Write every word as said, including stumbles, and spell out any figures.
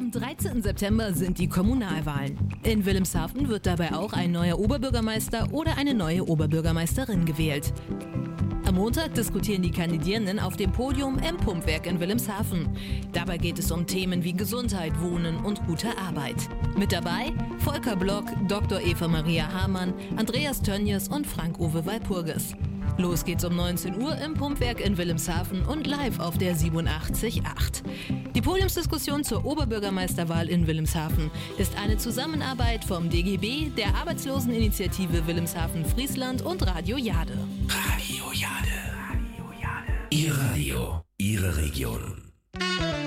Am dreizehnten September sind die Kommunalwahlen. In Wilhelmshaven wird dabei auch ein neuer Oberbürgermeister oder eine neue Oberbürgermeisterin gewählt. Am Montag diskutieren die Kandidierenden auf dem Podium im Pumpwerk in Wilhelmshaven. Dabei geht es um Themen wie Gesundheit, Wohnen und gute Arbeit. Mit dabei Volker Block, Doktor Eva Maria Hamann, Andreas Tönjes und Frank-Uwe Walpurgis. Los geht's um neunzehn Uhr im Pumpwerk in Wilhelmshaven und live auf der siebenundachtzig Komma acht. Die Podiumsdiskussion zur Oberbürgermeisterwahl in Wilhelmshaven ist eine Zusammenarbeit vom D G B, der Arbeitsloseninitiative Wilhelmshaven-Friesland und Radio Jade. Radio Jade. Radio Jade. Ihr Radio, Ihre Region.